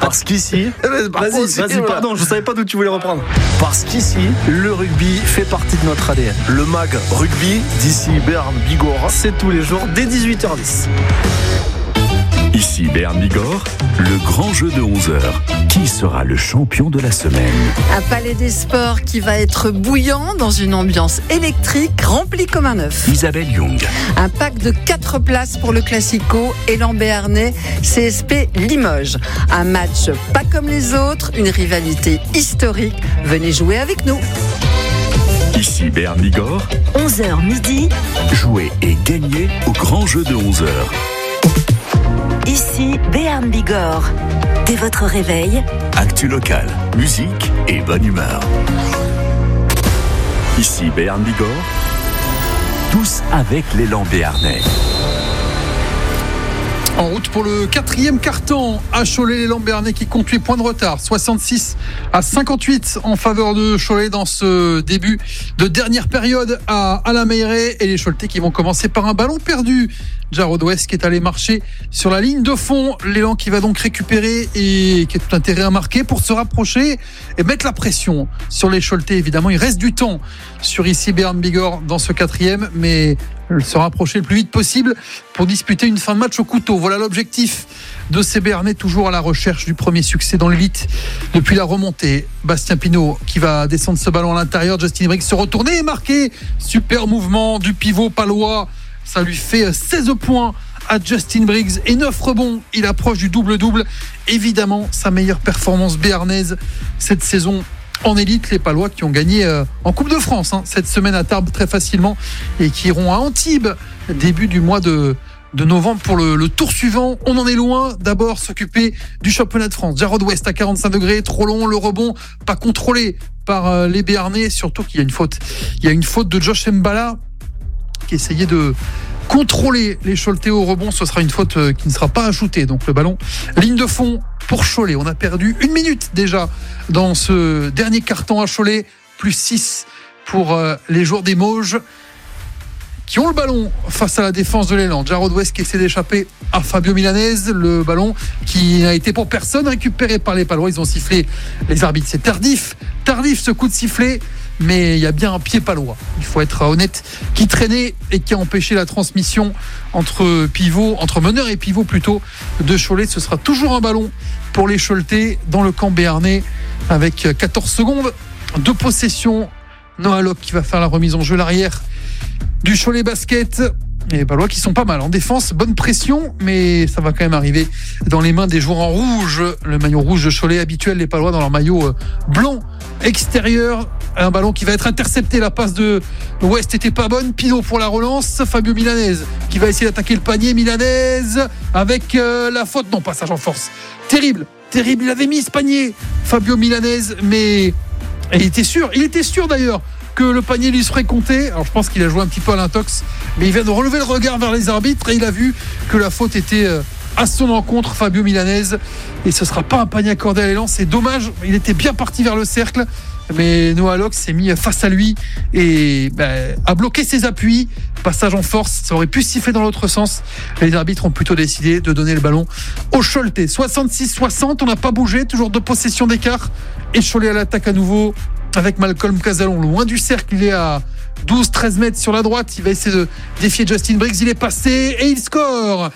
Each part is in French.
Parce qu'ici, vas-y, pardon, je savais pas d'où tu voulais reprendre. Parce qu'ici, le rugby fait partie de notre ADN. Le MAG Rugby, d'ici Béarn Bigorre, c'est tous les jours dès 18h10. Ici Béarn Bigorre, le grand jeu de 11h. Qui sera le champion de la semaine? Un palais des sports qui va être bouillant dans une ambiance électrique remplie comme un œuf. Isabelle Young. Un pack de 4 places pour le Classico Élan Béarnais CSP Limoges. Un match pas comme les autres, une rivalité historique. Venez jouer avec nous. Ici Béarn Bigorre, 11h midi. jouez et gagnez au grand jeu de 11h. Ici Béarn Bigorre. Dès votre réveil, Actu local, musique et bonne humeur. Ici Béarn Bigorre, tous avec l'élan béarnais. En route pour le 4e quart-temps à Cholet, l'élan béarnais qui compte 8 points de retard, 66-58 en faveur de Cholet dans ce début de dernière période à la Meilleraye, et les Choletais qui vont commencer par un ballon perdu. Jarrod West qui est allé marcher sur la ligne de fond, l'élan qui va donc récupérer et qui a tout intérêt à marquer pour se rapprocher et mettre la pression sur les Choletais. Évidemment, il reste du temps sur ici Béarn Bigorre dans ce 4e, mais se rapprocher le plus vite possible pour disputer une fin de match au couteau. Voilà l'objectif de ces Béarnais, toujours à la recherche du premier succès dans l'élite depuis la remontée. Bastien Pinault qui va descendre ce ballon à l'intérieur, Justin Briggs se retourner et marquer. Super mouvement du pivot palois, ça lui fait 16 points à Justin Briggs et 9 rebonds. Il approche du double-double. Évidemment, sa meilleure performance béarnaise cette saison en élite. Les Palois qui ont gagné en Coupe de France cette semaine à Tarbes très facilement et qui iront à Antibes début du mois de novembre pour le tour suivant. On en est loin. D'abord s'occuper du championnat de France. Jarrod West à 45 degrés, trop long, le rebond pas contrôlé par les Béarnais, surtout qu'il y a une faute. Il y a une faute de Josh Mbala qui essayait de contrôler les Choletais au rebond. Ce sera une faute qui ne sera pas ajoutée. Donc le ballon, ligne de fond pour Cholet. On a perdu 1 minute déjà dans ce dernier carton à Cholet. Plus 6 pour les joueurs des Mauges qui ont le ballon face à la défense de l'élan. Jarrod West qui essaie d'échapper à Fabio Milanese. Le ballon qui n'a été pour personne récupéré par les Palois. Ils ont sifflé les arbitres. C'est tardif ce coup de sifflet. Mais il y a bien un pied palois, il faut être honnête, qui traînait et qui a empêché la transmission entre meneur et pivot plutôt de Cholet. Ce sera toujours un ballon pour les Choletais dans le camp béarnais avec 14 secondes de possession. Noah Locke qui va faire la remise en jeu, l'arrière du Cholet Basket. Et les Palois qui sont pas mal en défense, bonne pression, mais ça va quand même arriver dans les mains des joueurs en rouge. Le maillot rouge de Cholet habituel, les Palois dans leur maillot blanc extérieur. Un ballon qui va être intercepté, la passe de West était pas bonne. Pinault pour la relance, Fabio Milanese qui va essayer d'attaquer le panier. Milanese avec la faute, non, passage en force. Terrible, il avait mis ce panier, Fabio Milanese, mais il était sûr d'ailleurs que le panier lui serait compté. Alors je pense qu'il a joué un petit peu à l'intox, mais il vient de relever le regard vers les arbitres et il a vu que la faute était à son encontre, Fabio Milanese, et ce ne sera pas un panier accordé à l'élan. C'est dommage, il était bien parti vers le cercle, mais Noah Locke s'est mis face à lui et a bloqué ses appuis. Passage en force, ça aurait pu siffler dans l'autre sens. Les arbitres ont plutôt décidé de donner le ballon aux Choletais. 66-60, on n'a pas bougé, toujours 2 possessions d'écart, et Cholet à l'attaque à nouveau avec Malcolm Casalon loin du cercle. Il est à 12-13 mètres sur la droite, il va essayer de défier Justin Briggs, il est passé et il score.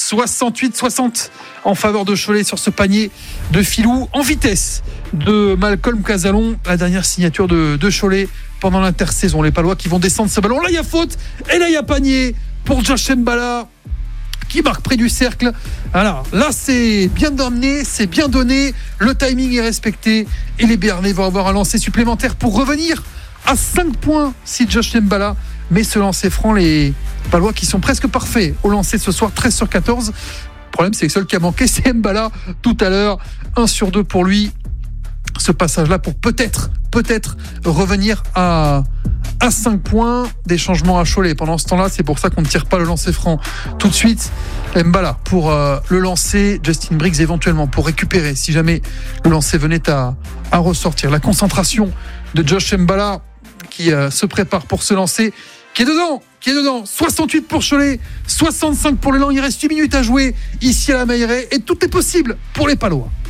68-60 en faveur de Cholet sur ce panier de filou en vitesse de Malcolm Casalon, la dernière signature de Cholet pendant l'intersaison. Les Palois qui vont descendre ce ballon, là il y a faute et là il y a panier pour Josh Mbala qui marque près du cercle. Alors là c'est bien donné, c'est bien donné, le timing est respecté et les Béarnais vont avoir un lancer supplémentaire pour revenir à 5 points si Josh Mbala met ce lancer franc. Les Palois qui sont presque parfaits au lancer ce soir, 13/14. Le problème c'est que seul qui a manqué c'est Mbala tout à l'heure, 1 sur 2 pour lui. Ce passage là pour peut-être revenir à 5 points. Des changements à Cholet pendant ce temps-là, c'est pour ça qu'on ne tire pas le lancer franc tout de suite. Mbala pour le lancer, Justin Briggs éventuellement pour récupérer si jamais le lancer venait à ressortir. La concentration de Josh Mbala qui se prépare pour se lancer, qui est dedans. 68 pour Cholet, 65 pour l'élan. Il reste 8 minutes à jouer ici à la Meilleraye et tout est possible pour les Palois.